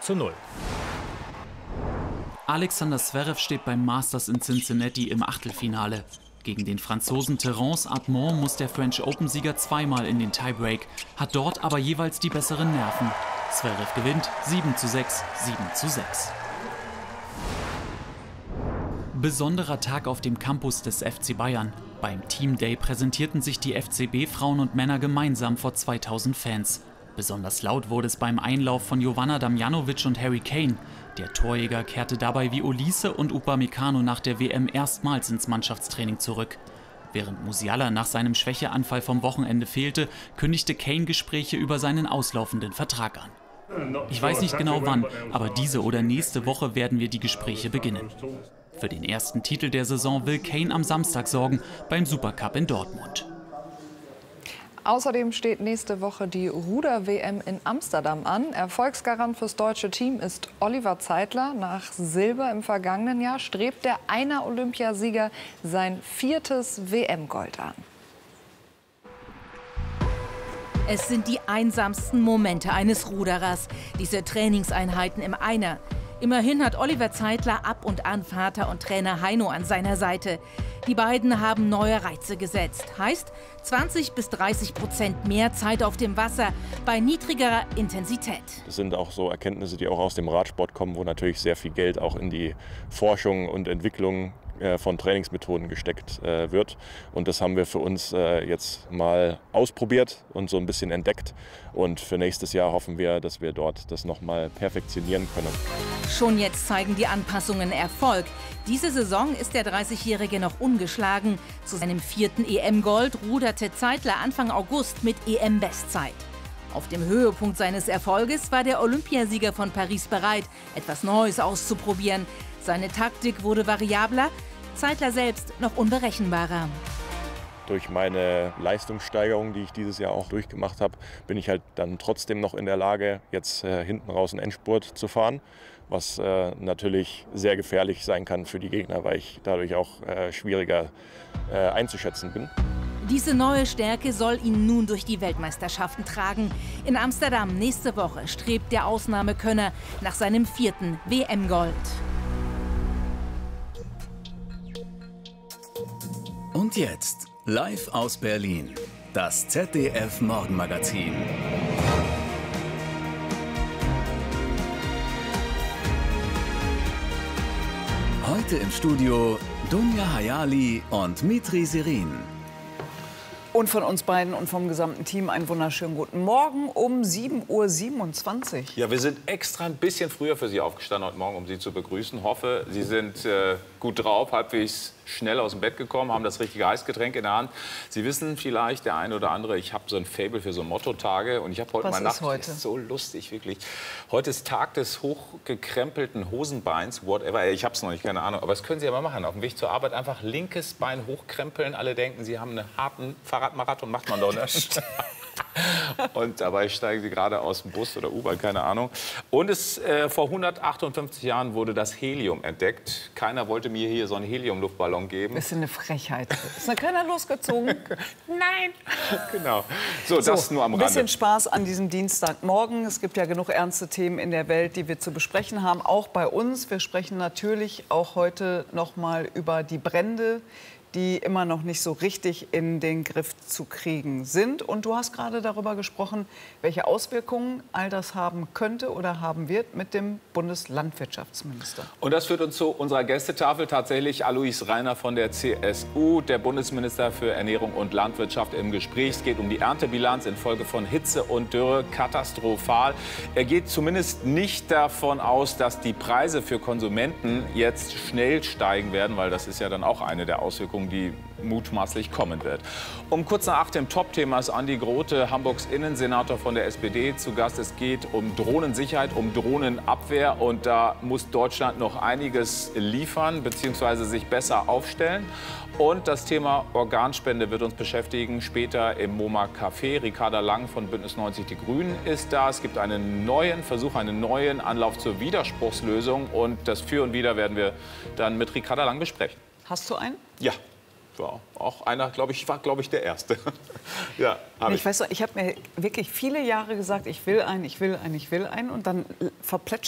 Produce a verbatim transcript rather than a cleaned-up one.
zu null. Alexander Zverev steht beim Masters in Cincinnati im Achtelfinale. Gegen den Franzosen Terence Atmont muss der French Open-Sieger zweimal in den Tiebreak, hat dort aber jeweils die besseren Nerven. Zverev gewinnt sieben zu sechs, sieben zu sechs. Besonderer Tag auf dem Campus des F C Bayern. Beim Team Day präsentierten sich die F C B-Frauen und Männer gemeinsam vor zweitausend Fans. Besonders laut wurde es beim Einlauf von Jovana Damjanovic und Harry Kane. Der Torjäger kehrte dabei wie Olise und Upamecano nach der W M erstmals ins Mannschaftstraining zurück. Während Musiala nach seinem Schwächeanfall vom Wochenende fehlte, kündigte Kane Gespräche über seinen auslaufenden Vertrag an. Ich weiß nicht genau wann, aber diese oder nächste Woche werden wir die Gespräche beginnen. Für den ersten Titel der Saison will Kane am Samstag sorgen, beim Supercup in Dortmund. Außerdem steht nächste Woche die Ruder-W M in Amsterdam an. Erfolgsgarant fürs deutsche Team ist Oliver Zeitler. Nach Silber im vergangenen Jahr strebt der Einer-Olympiasieger sein viertes W M-Gold an. Es sind die einsamsten Momente eines Ruderers, diese Trainingseinheiten im Einer. Immerhin hat Oliver Zeitler ab und an Vater und Trainer Heino an seiner Seite. Die beiden haben neue Reize gesetzt. Heißt zwanzig bis dreißig Prozent mehr Zeit auf dem Wasser bei niedrigerer Intensität. Das sind auch so Erkenntnisse, die auch aus dem Radsport kommen, wo natürlich sehr viel Geld auch in die Forschung und Entwicklung von Trainingsmethoden gesteckt äh, wird. Und das haben wir für uns äh, jetzt mal ausprobiert und so ein bisschen entdeckt. Und für nächstes Jahr hoffen wir, dass wir dort das noch mal perfektionieren können. Schon jetzt zeigen die Anpassungen Erfolg. Diese Saison ist der dreißigjährige noch ungeschlagen. Zu seinem vierten E M-Gold ruderte Zeitler Anfang August mit E M-Bestzeit. Auf dem Höhepunkt seines Erfolges war der Olympiasieger von Paris bereit, etwas Neues auszuprobieren. Seine Taktik wurde variabler, Zeitler selbst noch unberechenbarer. Durch meine Leistungssteigerung, die ich dieses Jahr auch durchgemacht habe, bin ich halt dann trotzdem noch in der Lage, jetzt äh, hinten raus einen Endspurt zu fahren, was äh, natürlich sehr gefährlich sein kann für die Gegner, weil ich dadurch auch äh, schwieriger äh, einzuschätzen bin. Diese neue Stärke soll ihn nun durch die Weltmeisterschaften tragen. In Amsterdam nächste Woche strebt der Ausnahmekönner nach seinem vierten W M-Gold. Und jetzt, live aus Berlin, das Z D F-Morgenmagazin. Heute im Studio Dunja Hayali und Mitri Serin. Und von uns beiden und vom gesamten Team einen wunderschönen guten Morgen um sieben Uhr siebenundzwanzig. Ja, wir sind extra ein bisschen früher für Sie aufgestanden heute Morgen, um Sie zu begrüßen. Hoffe, Sie sind äh, gut drauf, halbwegs schnell aus dem Bett gekommen, haben das richtige Heißgetränk in der Hand. Sie wissen vielleicht, der eine oder andere, ich habe so ein Faible für so Mottotage. Und ich habe heute Was mal ist Nacht, heute? ist so lustig, wirklich. Heute ist Tag des hochgekrempelten Hosenbeins, whatever. Ich habe es noch nicht, keine Ahnung. Aber das können Sie aber machen. Auf dem Weg zur Arbeit einfach linkes Bein hochkrempeln. Alle denken, Sie haben einen harten Fahrradmarathon, macht man doch nicht. Und dabei steigen Sie gerade aus dem Bus oder U-Bahn, keine Ahnung. Und es, äh, vor hundertachtundfünfzig Jahren wurde das Helium entdeckt. Keiner wollte mir hier so einen Helium-Luftballon geben. Das ist eine Frechheit. Ist noch keiner losgezogen? Nein. Genau. So, So, das nur am ein Rande. bisschen Spaß an diesem Dienstagmorgen. Es gibt ja genug ernste Themen in der Welt, die wir zu besprechen haben, auch bei uns. Wir sprechen natürlich auch heute noch mal über die Brände, die immer noch nicht so richtig in den Griff zu kriegen sind. Und du hast gerade darüber gesprochen, welche Auswirkungen all das haben könnte oder haben wird mit dem Bundeslandwirtschaftsminister. Und das führt uns zu unserer Gästetafel. Tatsächlich Alois Rainer von der C S U, der Bundesminister für Ernährung und Landwirtschaft, im Gespräch. Es geht um die Erntebilanz infolge von Hitze und Dürre. Katastrophal. Er geht zumindest nicht davon aus, dass die Preise für Konsumenten jetzt schnell steigen werden, weil das ist ja dann auch eine der Auswirkungen, die mutmaßlich kommen wird. Um kurz nach acht im Top-Thema ist Andi Grote, Hamburgs Innensenator von der S P D, zu Gast. Es geht um Drohnensicherheit, um Drohnenabwehr. Und da muss Deutschland noch einiges liefern bzw. sich besser aufstellen. Und das Thema Organspende wird uns beschäftigen. Später im MoMA Café. Ricarda Lang von Bündnis neunzig Die Grünen ist da. Es gibt einen neuen Versuch, einen neuen Anlauf zur Widerspruchslösung. Und das Für und Wider werden wir dann mit Ricarda Lang besprechen. Hast du einen? Ja. War auch einer, glaube ich, war, glaube ich, der Erste. Ja, hab ich ich. weiß noch, ich habe mir wirklich viele Jahre gesagt, ich will einen, ich will einen, ich will einen. Und dann verplätschert